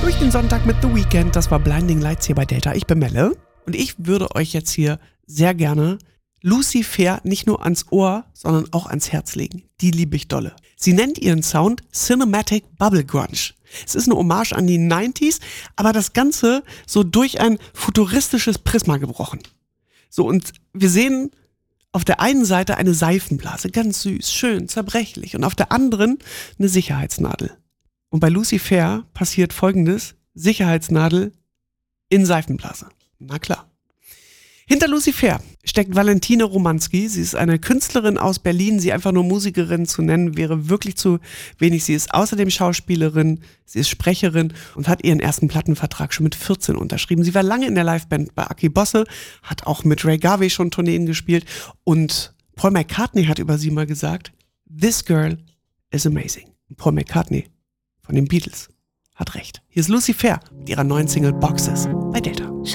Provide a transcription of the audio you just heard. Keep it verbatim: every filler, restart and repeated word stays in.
Durch den Sonntag mit The Weeknd, das war Blinding Lights hier bei Delta. Ich bin Melle und ich würde euch jetzt hier sehr gerne Lucy Fair nicht nur ans Ohr, sondern auch ans Herz legen. Die liebe ich dolle. Sie nennt ihren Sound Cinematic Bubble Grunge. Es ist eine Hommage an die neunziger, aber das Ganze so durch ein futuristisches Prisma gebrochen. So, und wir sehen auf der einen Seite eine Seifenblase, ganz süß, schön, zerbrechlich, und auf der anderen eine Sicherheitsnadel. Und bei Lucy Fair passiert Folgendes: Sicherheitsnadel in Seifenblase. Na klar. Hinter Lucy Fair steckt Valentine Romanski. Sie ist eine Künstlerin aus Berlin. Sie einfach nur Musikerin zu nennen, wäre wirklich zu wenig. Sie ist außerdem Schauspielerin, sie ist Sprecherin und hat ihren ersten Plattenvertrag schon mit vierzehn unterschrieben. Sie war lange in der Liveband bei Aki Bosse, hat auch mit Ray Garvey schon Tourneen gespielt. Und Paul McCartney hat über sie mal gesagt: This girl is amazing. Und Paul McCartney von den Beatles hat recht. Hier ist Lucy Fair mit ihrer neuen Single Boxes.